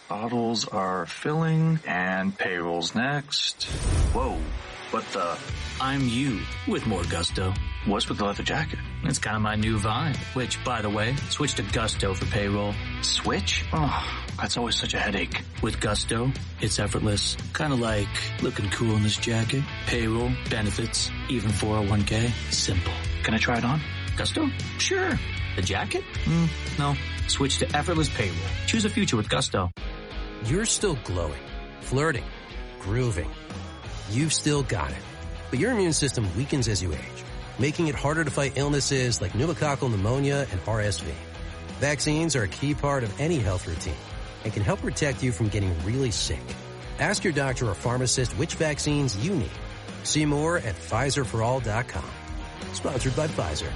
Bottles are filling, and payroll's next. Whoa, what the? I'm you with more gusto. What's with the leather jacket? It's kind of my new vibe, which, by the way, switch to Gusto for payroll. Switch? Oh, that's always such a headache. With Gusto, it's effortless. Kind of like looking cool in this jacket. Payroll, benefits, even 401k. Simple. Can I try it on? Gusto? Sure. The jacket? No. Switch to effortless payroll. Choose a future with Gusto. You're still glowing, flirting, grooving. You've still got it. But your immune system weakens as you age, making it harder to fight illnesses like pneumococcal pneumonia and RSV. Vaccines are a key part of any health routine and can help protect you from getting really sick. Ask your doctor or pharmacist which vaccines you need. See more at PfizerForAll.com. Sponsored by Pfizer.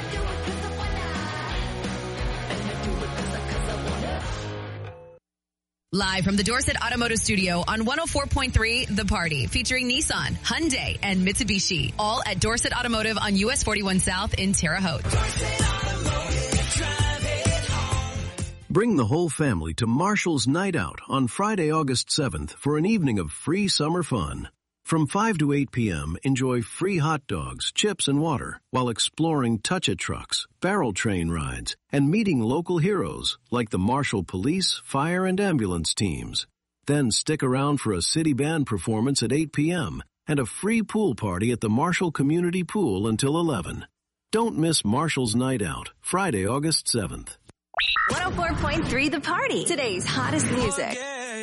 Live from the Dorset Automotive Studio on 104.3 The Party, featuring Nissan, Hyundai, and Mitsubishi. All at Dorset Automotive on US 41 South in Terre Haute. Bring the whole family to Marshall's Night Out on Friday, August 7th for an evening of free summer fun. From 5 to 8 p.m., enjoy free hot dogs, chips, and water while exploring touch-it trucks, barrel train rides, and meeting local heroes like the Marshall Police, Fire, and Ambulance teams. Then stick around for a city band performance at 8 p.m. and a free pool party at the Marshall Community Pool until 11. Don't miss Marshall's Night Out, Friday, August 7th. 104.3 The Party. Today's hottest music.